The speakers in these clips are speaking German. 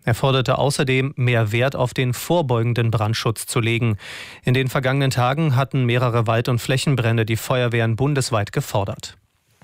Er forderte außerdem, mehr Wert auf den vorbeugenden Brandschutz zu legen. In den vergangenen Tagen hatten mehrere Wald- und Flächenbrände die Feuerwehren bundesweit gefordert.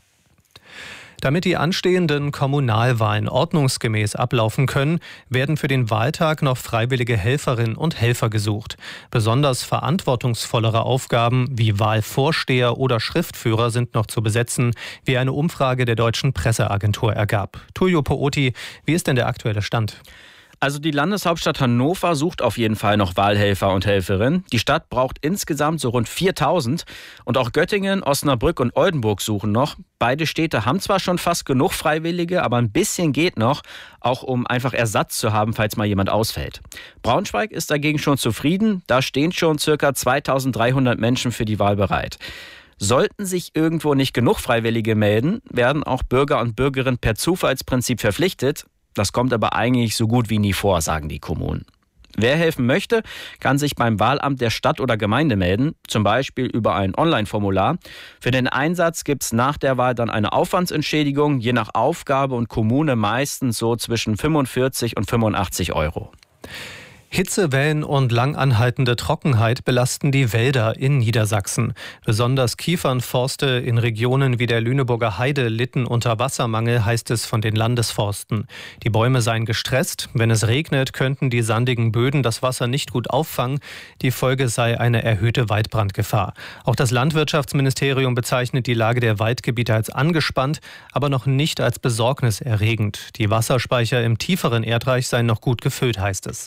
Damit die anstehenden Kommunalwahlen ordnungsgemäß ablaufen können, werden für den Wahltag noch freiwillige Helferinnen und Helfer gesucht. Besonders verantwortungsvollere Aufgaben wie Wahlvorsteher oder Schriftführer sind noch zu besetzen, wie eine Umfrage der Deutschen Presseagentur ergab. Tullio Pooti, wie ist denn der aktuelle Stand? Also die Landeshauptstadt Hannover sucht auf jeden Fall noch Wahlhelfer und Helferinnen. Die Stadt braucht insgesamt so rund 4.000. Und auch Göttingen, Osnabrück und Oldenburg suchen noch. Beide Städte haben zwar schon fast genug Freiwillige, aber ein bisschen geht noch, auch um einfach Ersatz zu haben, falls mal jemand ausfällt. Braunschweig ist dagegen schon zufrieden. Da stehen schon ca. 2.300 Menschen für die Wahl bereit. Sollten sich irgendwo nicht genug Freiwillige melden, werden auch Bürger und Bürgerinnen per Zufallsprinzip verpflichtet. Das kommt aber eigentlich so gut wie nie vor, sagen die Kommunen. Wer helfen möchte, kann sich beim Wahlamt der Stadt oder Gemeinde melden, zum Beispiel über ein Online-Formular. Für den Einsatz gibt es nach der Wahl dann eine Aufwandsentschädigung, je nach Aufgabe und Kommune meistens so zwischen 45 und 85 Euro. Hitzewellen und langanhaltende Trockenheit belasten die Wälder in Niedersachsen. Besonders Kiefernforste in Regionen wie der Lüneburger Heide litten unter Wassermangel, heißt es von den Landesforsten. Die Bäume seien gestresst. Wenn es regnet, könnten die sandigen Böden das Wasser nicht gut auffangen. Die Folge sei eine erhöhte Waldbrandgefahr. Auch das Landwirtschaftsministerium bezeichnet die Lage der Waldgebiete als angespannt, aber noch nicht als besorgniserregend. Die Wasserspeicher im tieferen Erdreich seien noch gut gefüllt, heißt es.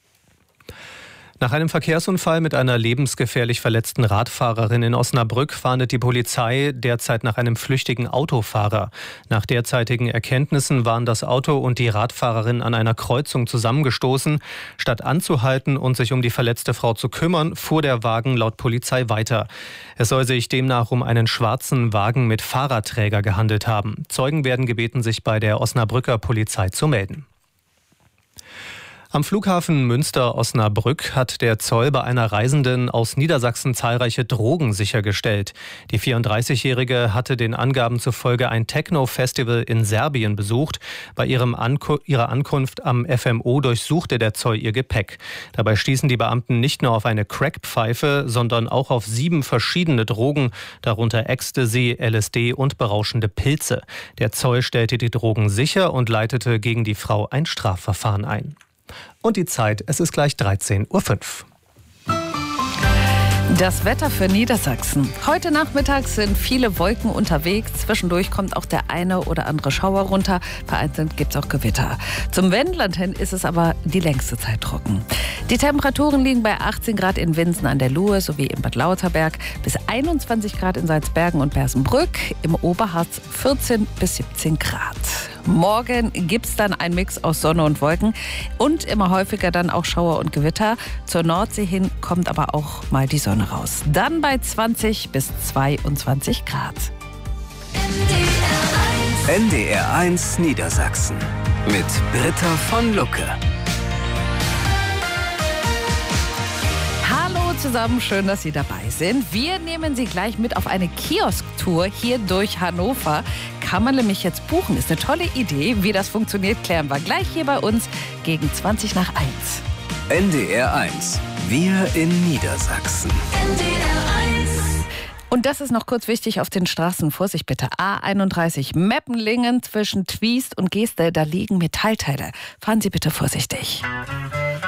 Nach einem Verkehrsunfall mit einer lebensgefährlich verletzten Radfahrerin in Osnabrück fahndet die Polizei derzeit nach einem flüchtigen Autofahrer. Nach derzeitigen Erkenntnissen waren das Auto und die Radfahrerin an einer Kreuzung zusammengestoßen. Statt anzuhalten und sich um die verletzte Frau zu kümmern, fuhr der Wagen laut Polizei weiter. Es soll sich demnach um einen schwarzen Wagen mit Fahrradträger gehandelt haben. Zeugen werden gebeten, sich bei der Osnabrücker Polizei zu melden. Am Flughafen Münster-Osnabrück hat der Zoll bei einer Reisenden aus Niedersachsen zahlreiche Drogen sichergestellt. Die 34-Jährige hatte den Angaben zufolge ein Techno-Festival in Serbien besucht. Bei ihrer Ankunft am FMO durchsuchte der Zoll ihr Gepäck. Dabei stießen die Beamten nicht nur auf eine Crackpfeife, sondern auch auf 7 verschiedene Drogen, darunter Ecstasy, LSD und berauschende Pilze. Der Zoll stellte die Drogen sicher und leitete gegen die Frau ein Strafverfahren ein. Und die Zeit, es ist gleich 13:05 Uhr. Das Wetter für Niedersachsen. Heute Nachmittag sind viele Wolken unterwegs. Zwischendurch kommt auch der eine oder andere Schauer runter. Vereinzelt gibt es auch Gewitter. Zum Wendland hin ist es aber die längste Zeit trocken. Die Temperaturen liegen bei 18 Grad in Winsen an der Luhe sowie in Bad Lauterberg, bis 21 Grad in Salzbergen und Bersenbrück, im Oberharz 14 bis 17 Grad. Morgen gibt es dann einen Mix aus Sonne und Wolken und immer häufiger dann auch Schauer und Gewitter. Zur Nordsee hin kommt aber auch mal die Sonne raus. Dann bei 20 bis 22 Grad. NDR1 Niedersachsen mit Britta von Lucke. Hallo zusammen, schön, dass Sie dabei sind. Wir nehmen Sie gleich mit auf eine Kiosktour hier durch Hannover. Kann man nämlich jetzt buchen, ist eine tolle Idee. Wie das funktioniert, klären wir gleich hier bei uns gegen 20 nach 1. NDR1, wir in Niedersachsen. Und das ist noch kurz wichtig auf den Straßen. Vorsicht bitte. A31 Meppenlingen zwischen Twiest und Geeste, da liegen Metallteile. Fahren Sie bitte vorsichtig.